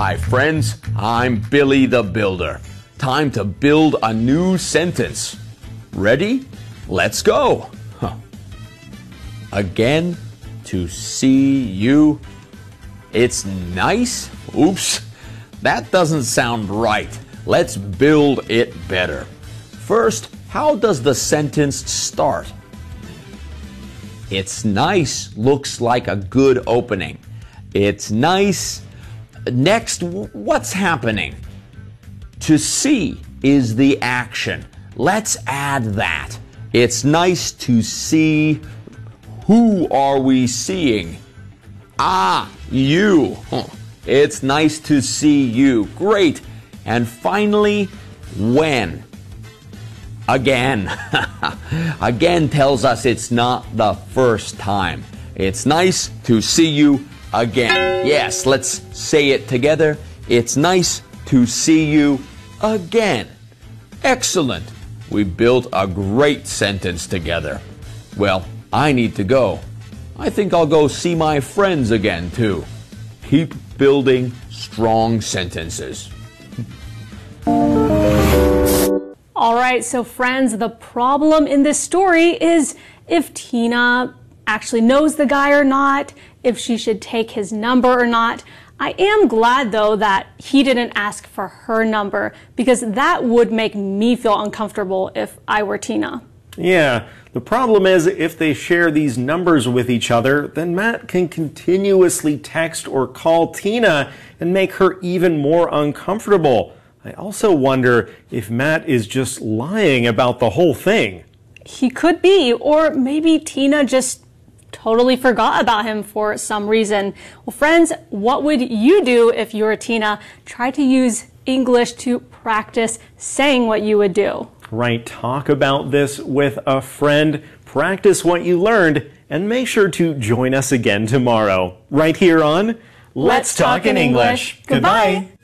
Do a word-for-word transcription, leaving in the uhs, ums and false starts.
Hi friends, I'm Billy the Builder. Time to build a new sentence. Ready? Let's go. Huh. Again, to see you. It's nice? Oops, that doesn't sound right. Let's build it better. First, how does the sentence start? It's nice looks like a good opening. It's nice. Next, what's happening? To see is the action. Let's add that. It's nice to see. Who are we seeing? Ah, you. It's nice to see you. Great. And finally, when? Again. Again tells us it's not the first time. It's nice to see you again. Yes, let's say it together. It's nice to see you again. Excellent. We built a great sentence together. Well, I need to go. I think I'll go see my friends again, too. Keep building strong sentences. All right, so friends, the problem in this story is if Tina actually knows the guy or not, if she should take his number or not. I am glad, though, that he didn't ask for her number, because that would make me feel uncomfortable if I were Tina. Yeah, the problem is if they share these numbers with each other, then Matt can continuously text or call Tina and make her even more uncomfortable. I also wonder if Matt is just lying about the whole thing. He could be, or maybe Tina just totally forgot about him for some reason. Well, friends, what would you do if you were Tina? Try to use English to practice saying what you would do. Right, talk about this with a friend, practice what you learned, and make sure to join us again tomorrow, right here on Let's Talk in English. Goodbye.